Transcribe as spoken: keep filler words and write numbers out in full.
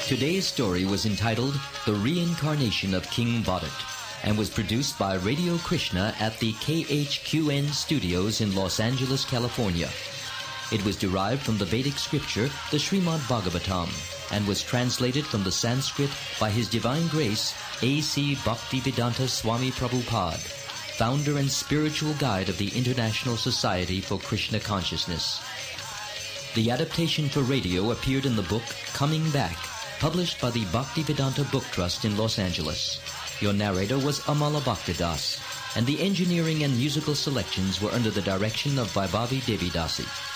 Today's story was entitled The Reincarnation of King Bodit and was produced by Radio Krishna at the K H Q N studios in Los Angeles, California. It was derived from the Vedic scripture, the Srimad Bhagavatam, and was translated from the Sanskrit by His Divine Grace, A C Bhaktivedanta Swami Prabhupada, founder and spiritual guide of the International Society for Krishna Consciousness. The adaptation for radio appeared in the book Coming Back, published by the Bhaktivedanta Book Trust in Los Angeles. Your narrator was Amala Bhaktidas, and the engineering and musical selections were under the direction of Vaibhavi Devidasi.